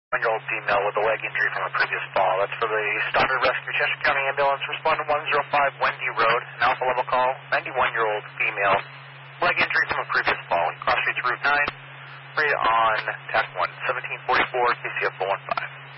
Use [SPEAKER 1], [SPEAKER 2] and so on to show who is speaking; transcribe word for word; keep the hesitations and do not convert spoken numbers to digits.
[SPEAKER 1] one-year-old female with a leg injury from a previous fall. That's for the Stoddard Rescue Cheshire County Ambulance. Respond to one oh five Wendy Road, an alpha level call, ninety-one-year-old female, leg injury from a previous fall. Cross streets Route nine, right on T A C one, seventeen forty-four, K C F four one five.